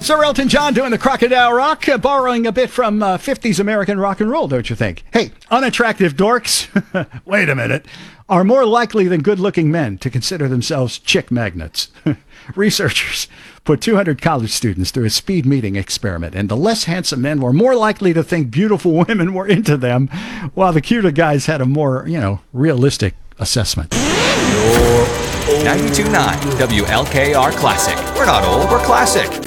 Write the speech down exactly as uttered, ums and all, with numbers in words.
Sir Elton John doing the Crocodile Rock, uh, borrowing a bit from uh, fifties American rock and roll, don't you think? Hey, unattractive dorks, wait a minute, are more likely than good-looking men to consider themselves chick magnets. Researchers put two hundred college students through a speed meeting experiment, and the less handsome men were more likely to think beautiful women were into them, while the cuter guys had a more, you know, realistic assessment. ninety-two point nine W L K R Classic. We're not old, we're classic.